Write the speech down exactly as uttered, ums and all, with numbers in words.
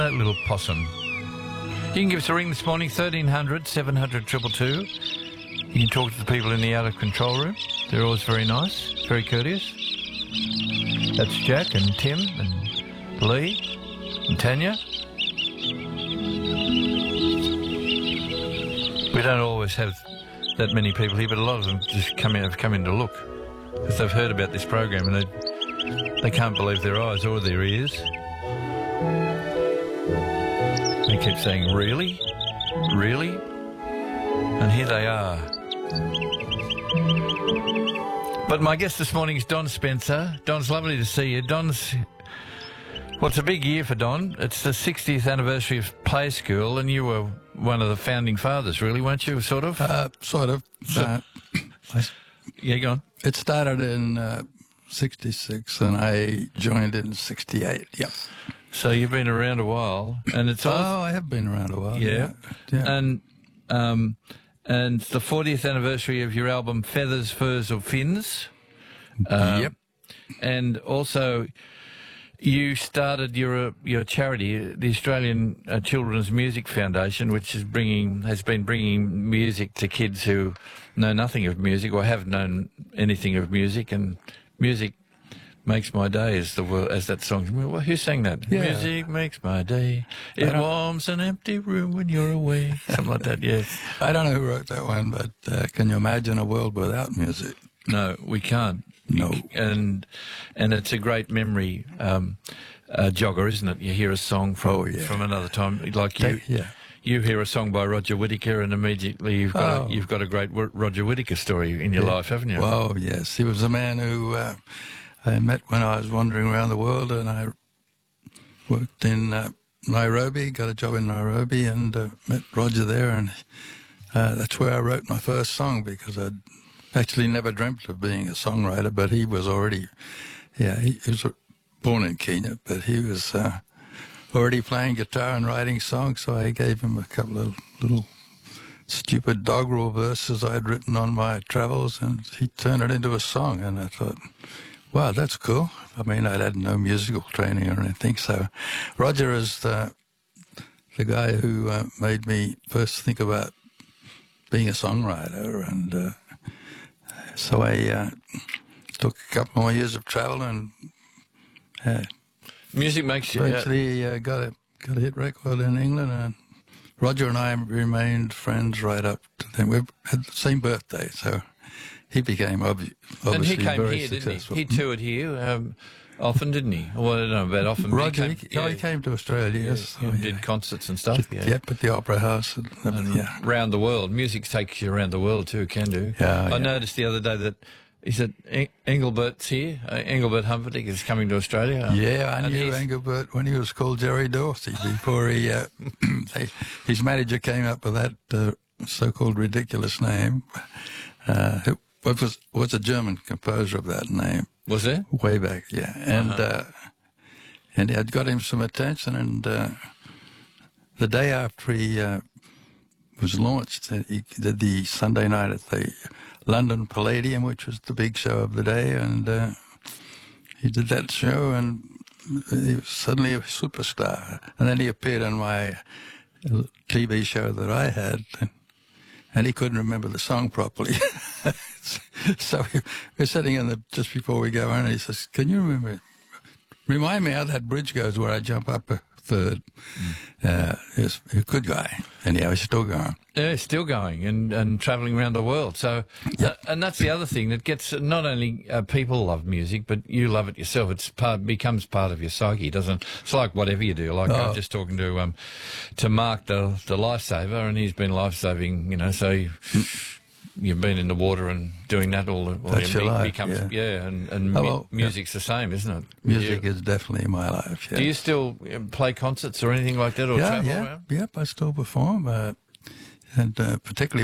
That little possum. You can give us a ring this morning, thirteen hundred, seven hundred, two two two. You can talk to the people in the out of control room. They're always very nice, very courteous. That's Jack and Tim and Lee and Tanya. We don't always have that many people here, but a lot of them just come in, have come in to look because they've heard about this program and they, they can't believe their eyes or their ears. They keep saying, really? Really? And here they are. But my guest this morning is Don Spencer. Don's lovely to see you. Don's... Well, it's a big year for Don. It's the sixtieth anniversary of Play School, and you were one of the founding fathers, really, weren't you, sort of? Uh, sort of. So, uh, I, yeah, go on. it started in uh, sixty-six, and I joined in sixty-eight, yep. So you've been around a while, and it's all... Oh, I have been around a while. Yeah. Yeah. yeah. And um, and it's the fortieth anniversary of your album Feathers, Furs or Fins. Um, yep. And also you started your your charity, the Australian uh, Children's Music Foundation, which is bringing has been bringing music to kids who know nothing of music or have known anything of music, and music makes my day, as the word, as that song. Well, who sang that? Yeah. Music makes my day. It warms an empty room when you're away. Something like that. Yeah. I don't know who wrote that one, but uh, can you imagine a world without music? No, we can't. No. And and it's a great memory um, uh, jogger, isn't it? You hear a song from Oh, yeah. from another time, like you. Yeah. You hear a song by Roger Whittaker, and immediately you've got Oh. a, you've got a great w- Roger Whittaker story in your Yeah. life, haven't you? Well, yes. He was a man who uh, I met when I was wandering around the world, and I worked in uh, Nairobi, got a job in Nairobi, and uh, met Roger there, and uh, that's where I wrote my first song, because I'd actually never dreamt of being a songwriter, but he was already, yeah, he, he was born in Kenya, but he was uh, already playing guitar and writing songs, so I gave him a couple of little stupid doggerel verses I'd written on my travels, and he turned it into a song, and I thought, wow, that's cool. I mean, I'd had no musical training or anything, so Roger is the, the guy who uh, made me first think about being a songwriter, and uh, so I uh, took a couple more years of travel, and uh, Music makes you. Yeah. eventually uh, got a got a hit record in England, and Roger and I remained friends right up to then. We had the same birthday, so he became obvi- obviously And he came very here, successful. didn't he? He toured here um, often, didn't he? Well, I don't know about often. but Roger, he he, came, oh, he came to Australia, yes. he Oh, did yeah. concerts and stuff. Yeah. Yep, at the Opera House. And, And yeah. around the world. Music takes you around the world too, can do. Yeah, I yeah. noticed the other day that he said Eng- Engelbert's here. Uh, Engelbert Humperdinck is coming to Australia. Yeah, I And knew he's- Engelbert when he was called Jerry Dorsey before he, uh, they, his manager came up with that uh, so-called ridiculous name. Uh, who what was was a German composer of that name Was there? way back, yeah, and Uh-huh. uh, and it had got him some attention. And uh, the day after he uh, was launched, uh, he did the Sunday night at the London Palladium, which was the big show of the day, and uh, he did that show, and he was suddenly a superstar. And then he appeared on my T V show that I had, and, and he couldn't remember the song properly. So we we're sitting in the just before we go on, and he says, "Can you remember? Remind me how that bridge goes where I jump up a third." Mm. Uh, he's a good guy, and yeah, he's still going. Yeah, still going and, and travelling around the world. So, Yep. uh, and that's the other thing that gets not only uh, people love music, but you love it yourself. It's part becomes part of your psyche, doesn't it? It's like whatever you do. Like I Oh. was just talking to um to Mark, the the lifesaver, and he's been lifesaving. You know, so. You, You've been in the water and doing that all the well, That's your it life, becomes yeah. and, and Oh, mu- well, music's the same, isn't it? Music You- is definitely my life. Yeah. Do you still uh, play concerts or anything like that, or yeah, travel yeah, around? yep. I still perform, uh, and uh, particularly.